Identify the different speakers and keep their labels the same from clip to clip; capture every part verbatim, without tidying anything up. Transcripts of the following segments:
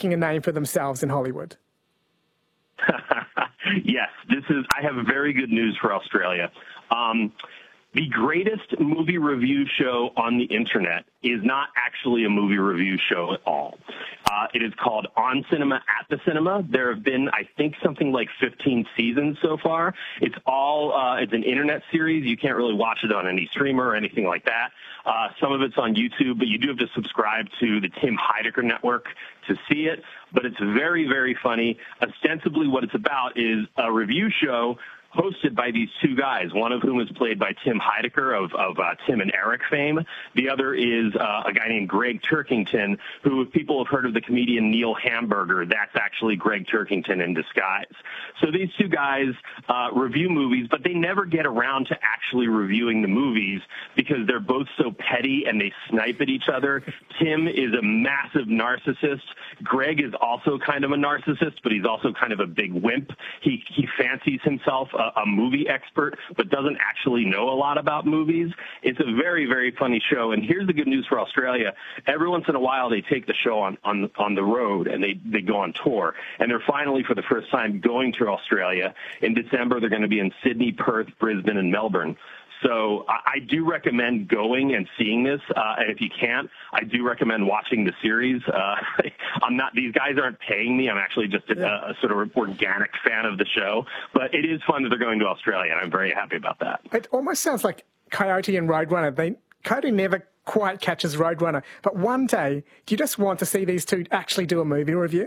Speaker 1: making a name for themselves in Hollywood.
Speaker 2: Yes, this is. I have very good news for Australia. Um, the greatest movie review show on the internet is not actually a movie review show at all. Uh, it is called On Cinema at the Cinema. There have been, I think, something like fifteen seasons so far. It's all, uh, it's an internet series. You can't really watch it on any streamer or anything like that. Uh, some of it's on YouTube, but you do have to subscribe to the Tim Heidecker Network to see it. But it's very, very funny. Ostensibly what it's about is a review show hosted by these two guys, one of whom is played by Tim Heidecker of, of uh, Tim and Eric fame. The other is uh, a guy named Greg Turkington, who, if people have heard of the comedian Neil Hamburger, that's actually Greg Turkington in disguise. So these two guys uh, review movies, but they never get around to actually reviewing the movies because they're both so petty and they snipe at each other. Tim is a massive narcissist. Greg is also kind of a narcissist, but he's also kind of a big wimp. He, he fancies himself a, a movie expert, but doesn't actually know a lot about movies. It's a very, very funny show. And here's the good news for Australia. Every once in a while, they take the show on, on, on the road and they, they go on tour. And they're finally, for the first time, going to Australia. In December, they're going to be in Sydney, Perth, Brisbane, and Melbourne. So I do recommend going and seeing this, uh, and if you can't, I do recommend watching the series. Uh, I'm not; these guys aren't paying me. I'm actually just a,
Speaker 1: yeah.
Speaker 2: a sort of organic fan of the show. But it is fun that they're going to Australia, and I'm very happy about that.
Speaker 1: It almost sounds like Coyote and Roadrunner. They Coyote never quite catches Roadrunner, but one day, do you just want to see these two actually do a movie review?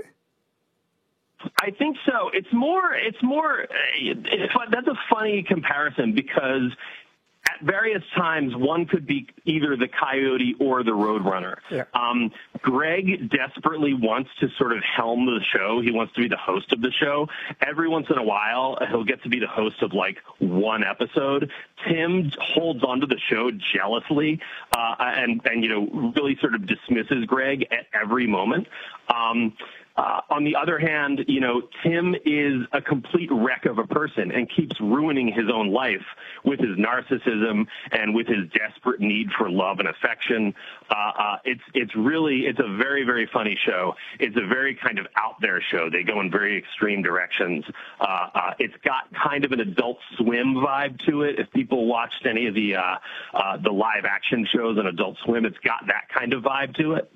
Speaker 2: I think so. It's more. It's more. It's, that's a funny comparison because at various times, one could be either the Coyote or the Roadrunner.
Speaker 1: Yeah.
Speaker 2: Um, Greg desperately wants to sort of helm the show. He wants to be the host of the show. Every once in a while, he'll get to be the host of, like, one episode. Tim holds onto the show jealously uh, and, and, you know, really sort of dismisses Greg at every moment. Um Uh, on the other hand, you know, Tim is a complete wreck of a person and keeps ruining his own life with his narcissism and with his desperate need for love and affection. Uh, uh, it's it's really, it's a very, very funny show. It's a very kind of out there show. They go in very extreme directions. Uh, uh, it's got kind of an Adult Swim vibe to it. If people watched any of the, uh, uh, the live action shows on Adult Swim, it's got that kind of vibe to it.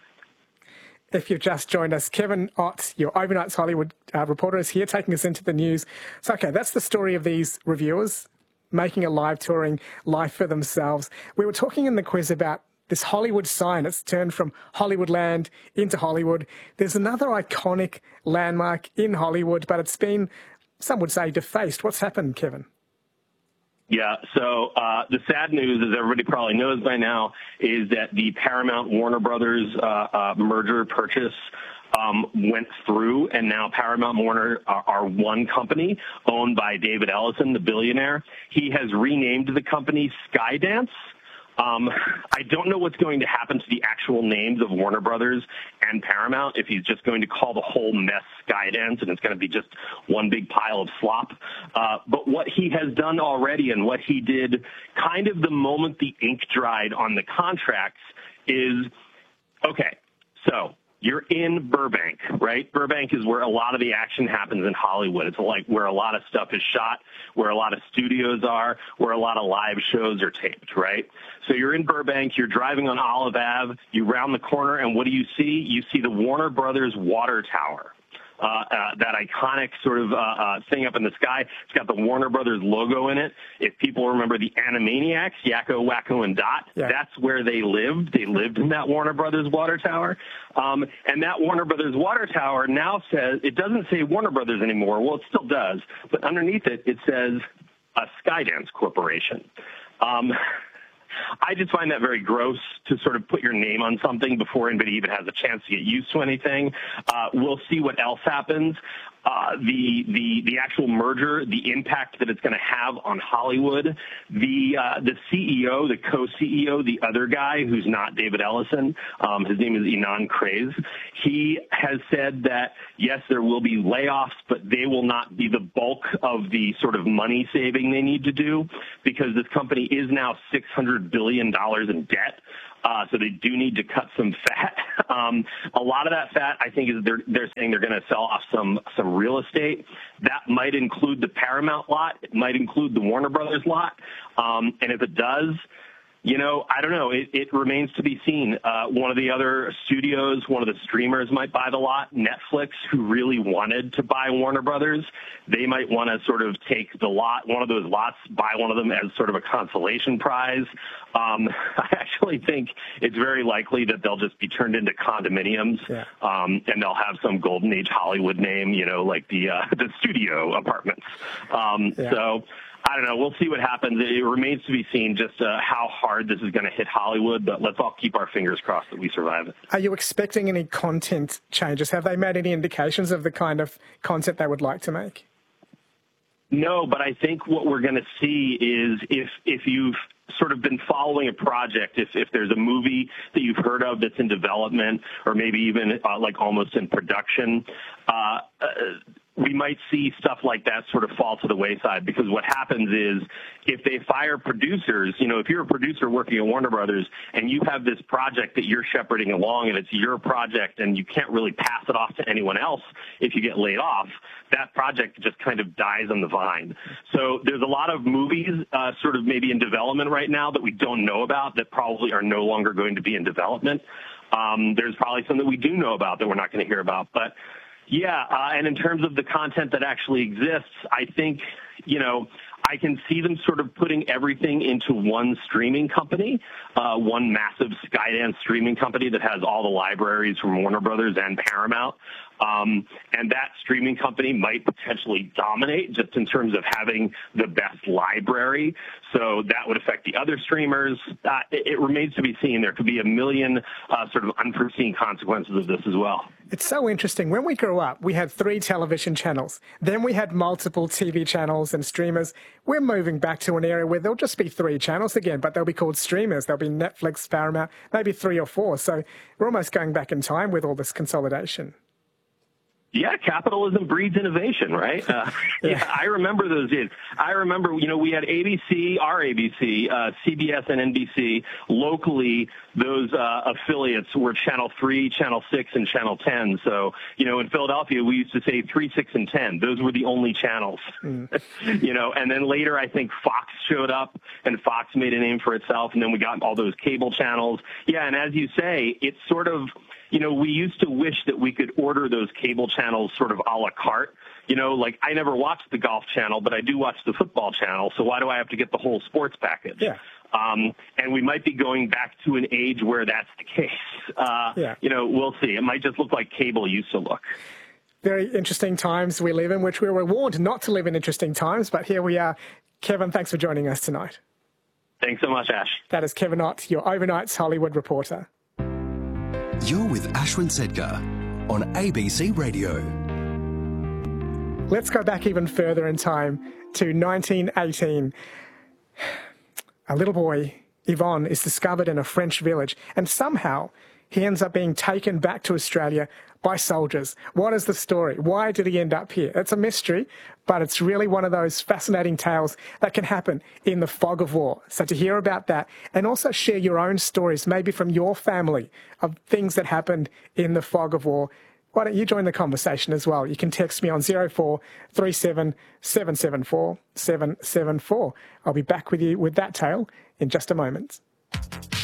Speaker 1: If you've just joined us, Kevin Ott, your Overnights Hollywood uh, reporter, is here taking us into the news. So, okay, that's the story of these reviewers making a live touring life for themselves. We were talking in the quiz about this Hollywood sign. It's turned from Hollywoodland into Hollywood. There's another iconic landmark in Hollywood, but it's been, some would say, defaced. What's happened, Kevin?
Speaker 2: Yeah, so uh, the sad news, as everybody probably knows by now, is that the Paramount Warner Brothers uh, uh, merger purchase um, went through, and now Paramount Warner are, are one company owned by David Ellison, the billionaire. He has renamed the company Skydance. Um, I don't know what's going to happen to the actual names of Warner Brothers and Paramount, if he's just going to call the whole mess Skydance and it's going to be just one big pile of slop. Uh, but what he has done already and what he did kind of the moment the ink dried on the contracts is, okay, so you're in Burbank, right? Burbank is where a lot of the action happens in Hollywood. It's like where a lot of stuff is shot, where a lot of studios are, where a lot of live shows are taped, right? So you're in Burbank, you're driving on Olive Avenue, you round the corner, and what do you see? You see the Warner Brothers water tower. Uh, uh, that iconic sort of uh, uh, thing up in the sky. It's got the Warner Brothers logo in it. If people remember the Animaniacs, Yakko, Wacko, and Dot,
Speaker 1: yeah.
Speaker 2: That's where they lived. They lived in that Warner Brothers water tower. Um, and that Warner Brothers water tower now says, it doesn't say Warner Brothers anymore. Well, it still does. But underneath it, it says a Skydance Corporation. Um, I just find that very gross to sort of put your name on something before anybody even has a chance to get used to anything. Uh, we'll see what else happens. Uh, the the the actual merger, the impact that it's going to have on Hollywood. The uh, the C E O, the co-C E O, the other guy who's not David Ellison, um, his name is Ynon Kreiz. He has said that yes, there will be layoffs, but they will not be the bulk of the sort of money saving they need to do because this company is now six hundred billion dollars in debt. Uh, so they do need to cut some fat. Um, a lot of that fat, I think, is they're, they're saying they're going to sell off some, some real estate. That might include the Paramount lot. It might include the Warner Brothers lot. Um, and if it does, you know, I don't know. It, it remains to be seen. Uh, one of the other studios, one of the streamers might buy the lot. Netflix, who really wanted to buy Warner Brothers, they might want to sort of take the lot, one of those lots, buy one of them as sort of a consolation prize. Um, I actually think it's very likely that they'll just be turned into condominiums, yeah. um, and they'll have some golden age Hollywood name, you know, like the uh, the studio apartments. Um, yeah. So. I don't know. We'll see what happens. It remains to be seen just uh, how hard this is going to hit Hollywood, but let's all keep our fingers crossed that we survive it.
Speaker 1: Are you expecting any content changes? Have they made any indications of the kind of content they would like to make?
Speaker 2: No, but I think what we're going to see is if if you've sort of been following a project, if, if there's a movie that you've heard of that's in development or maybe even uh, like almost in production, uh, uh, we might see stuff like that sort of fall to the wayside, because what happens is if they fire producers, you know, if you're a producer working at Warner Brothers and you have this project that you're shepherding along and it's your project and you can't really pass it off to anyone else if you get laid off, that project just kind of dies on the vine. So there's a lot of movies uh, sort of maybe in development right now that we don't know about that probably are no longer going to be in development. Um, there's probably some that we do know about that we're not going to hear about. But yeah, uh, and in terms of the content that actually exists, I think, you know, I can see them sort of putting everything into one streaming company, uh, one massive Skydance streaming company that has all the libraries from Warner Brothers and Paramount. Um, and that streaming company might potentially dominate just in terms of having the best library. So that would affect the other streamers. Uh, it, it remains to be seen. There could be a million uh, sort of unforeseen consequences of this as well.
Speaker 1: It's so interesting. When we grew up, we had three television channels. Then we had multiple T V channels and streamers. We're moving back to an area where there'll just be three channels again, but they'll be called streamers. There'll be Netflix, Paramount, maybe three or four. So we're almost going back in time with all this consolidation.
Speaker 2: Yeah, capitalism breeds innovation, right? Uh, yeah. yeah, I remember those days. I remember, you know, we had A B C, our A B C, uh, C B S, and N B C. Locally, those uh, affiliates were Channel three, Channel six, and Channel ten. So, you know, in Philadelphia, we used to say three, six, and ten. Those were the only channels, mm. you know. And then later, I think Fox showed up, and Fox made a name for itself, and then we got all those cable channels. Yeah, and as you say, it's sort of, you know, we used to wish that we could order those cable channels sort of a la carte. You know, like I never watched the golf channel, but I do watch the football channel. So why do I have to get the whole sports package?
Speaker 1: Yeah.
Speaker 2: Um, and we might be going back to an age where that's the case. Uh, yeah. You know, we'll see. It might just look like cable used to look.
Speaker 1: Very interesting times we live in, which we were warned not to live in interesting times. But here we are. Kevin, thanks for joining us tonight.
Speaker 2: Thanks so much, Ash.
Speaker 1: That is Kevin Ott, your Overnight's Hollywood reporter.
Speaker 3: You're with Ashwin Sedkar on A B C Radio.
Speaker 1: Let's go back even further in time to nineteen eighteen. A little boy, Yvonne, is discovered in a French village, and somehow he ends up being taken back to Australia by soldiers. What is the story? Why did he end up here? It's a mystery, but it's really one of those fascinating tales that can happen in the fog of war. So to hear about that and also share your own stories, maybe from your family, of things that happened in the fog of war, why don't you join the conversation as well? You can text me on zero four three seven, seven seven four, seven seven four. I'll be back with you with that tale in just a moment.